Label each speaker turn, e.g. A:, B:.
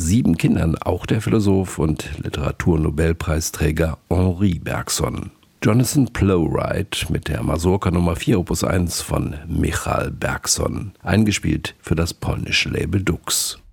A: 7 Kindern auch der Philosoph und Literaturnobelpreisträger Henri Bergson. Jonathan Plowright mit der Mazurka Nummer 4 Opus 1 von Michal Bergson, eingespielt für das polnische Label Dux.